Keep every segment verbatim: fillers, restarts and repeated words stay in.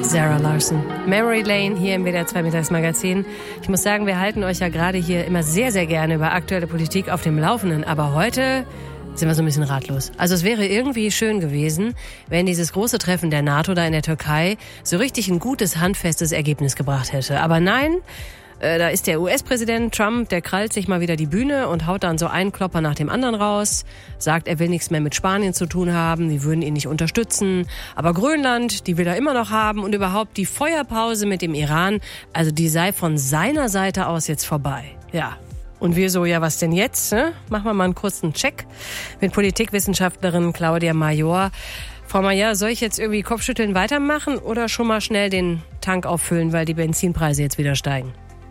Zara Larsson. Memory Lane hier im W D R zwei Mittagsmagazin. Ich muss sagen, wir halten euch ja gerade hier immer sehr, sehr gerne über aktuelle Politik auf dem Laufenden. Aber heute sind wir so ein bisschen ratlos. Also es wäre irgendwie schön gewesen, wenn dieses große Treffen der NATO da in der Türkei so richtig ein gutes, handfestes Ergebnis gebracht hätte. Aber nein, äh, da ist der U S-Präsident Trump, der krallt sich mal wieder die Bühne und haut dann so einen Klopper nach dem anderen raus, sagt, er will nichts mehr mit Spanien zu tun haben, die würden ihn nicht unterstützen. Aber Grönland, die will er immer noch haben und überhaupt die Feuerpause mit dem Iran, also die sei von seiner Seite aus jetzt vorbei. Ja. Und wir so, ja, was denn jetzt? Ne? Machen wir mal einen kurzen Check mit Politikwissenschaftlerin Claudia Major. Frau Major, soll ich jetzt irgendwie Kopfschütteln weitermachen oder schon mal schnell den Tank auffüllen, weil die Benzinpreise jetzt wieder steigen?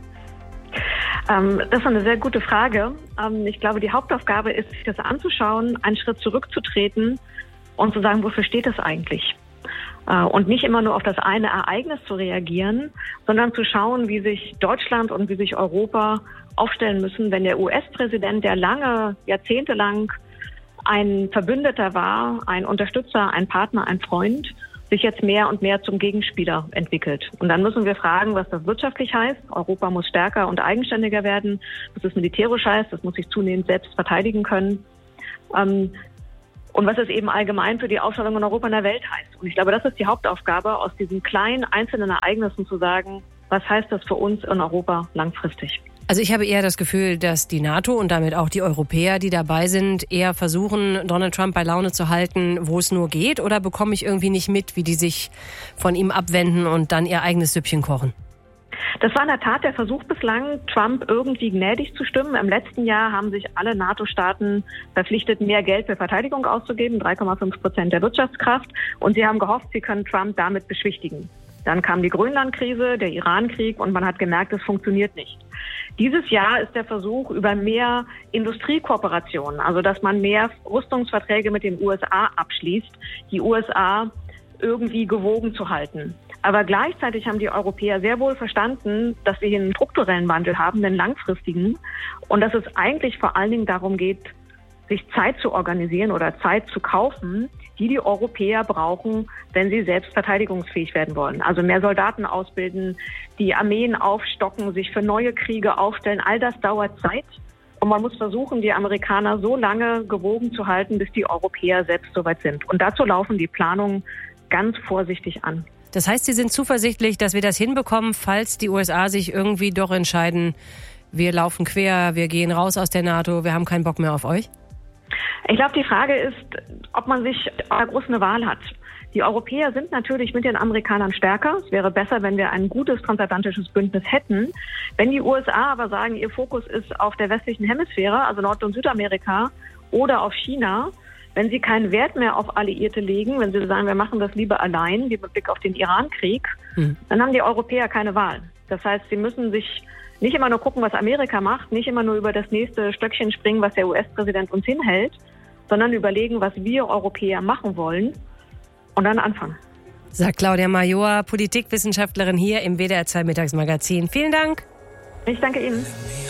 Ähm, das ist eine sehr gute Frage. Ähm, ich glaube, die Hauptaufgabe ist, sich das anzuschauen, einen Schritt zurückzutreten und zu sagen, wofür steht das eigentlich? Äh, und nicht immer nur auf das eine Ereignis zu reagieren, sondern zu schauen, wie sich Deutschland und wie sich Europa aufstellen müssen, wenn der U S-Präsident, der lange, jahrzehntelang ein Verbündeter war, ein Unterstützer, ein Partner, ein Freund, sich jetzt mehr und mehr zum Gegenspieler entwickelt. Und dann müssen wir fragen, was das wirtschaftlich heißt. Europa muss stärker und eigenständiger werden. Was das militärisch heißt, das muss sich zunehmend selbst verteidigen können. Ähm, und was es eben allgemein für die Aufstellung in Europa und der Welt heißt. Und ich glaube, das ist die Hauptaufgabe, aus diesen kleinen einzelnen Ereignissen zu sagen, was heißt das für uns in Europa langfristig? Also ich habe eher das Gefühl, dass die NATO und damit auch die Europäer, die dabei sind, eher versuchen, Donald Trump bei Laune zu halten, wo es nur geht, oder bekomme ich irgendwie nicht mit, wie die sich von ihm abwenden und dann ihr eigenes Süppchen kochen? Das war in der Tat der Versuch bislang, Trump irgendwie gnädig zu stimmen. Im letzten Jahr haben sich alle NATO-Staaten verpflichtet, mehr Geld für Verteidigung auszugeben, drei Komma fünf Prozent der Wirtschaftskraft. Und sie haben gehofft, sie können Trump damit beschwichtigen. Dann kam die Grönlandkrise, der Irankrieg und man hat gemerkt, es funktioniert nicht. Dieses Jahr ist der Versuch über mehr Industriekooperationen, also dass man mehr Rüstungsverträge mit den U S A abschließt, die U S A irgendwie gewogen zu halten. Aber gleichzeitig haben die Europäer sehr wohl verstanden, dass wir hier einen strukturellen Wandel haben, einen langfristigen, und dass es eigentlich vor allen Dingen darum geht, sich Zeit zu organisieren oder Zeit zu kaufen, die die Europäer brauchen, wenn sie selbst verteidigungsfähig werden wollen. Also mehr Soldaten ausbilden, die Armeen aufstocken, sich für neue Kriege aufstellen. All das dauert Zeit. Und man muss versuchen, die Amerikaner so lange gewogen zu halten, bis die Europäer selbst soweit sind. Und dazu laufen die Planungen ganz vorsichtig an. Das heißt, Sie sind zuversichtlich, dass wir das hinbekommen, falls die U S A sich irgendwie doch entscheiden, wir laufen quer, wir gehen raus aus der NATO, wir haben keinen Bock mehr auf euch? Ich glaube, die Frage ist, ob man sich groß eine Wahl hat. Die Europäer sind natürlich mit den Amerikanern stärker. Es wäre besser, wenn wir ein gutes transatlantisches Bündnis hätten. Wenn die U S A aber sagen, ihr Fokus ist auf der westlichen Hemisphäre, also Nord- und Südamerika oder auf China, wenn sie keinen Wert mehr auf Alliierte legen, wenn sie sagen, wir machen das lieber allein, wie mit Blick auf den Irankrieg, hm. dann haben die Europäer keine Wahl. Das heißt, sie müssen sich nicht immer nur gucken, was Amerika macht, nicht immer nur über das nächste Stöckchen springen, was der U S-Präsident uns hinhält, sondern überlegen, was wir Europäer machen wollen und dann anfangen. Sagt Claudia Major, Politikwissenschaftlerin hier im W D R zwei Mittagsmagazin. Vielen Dank. Ich danke Ihnen.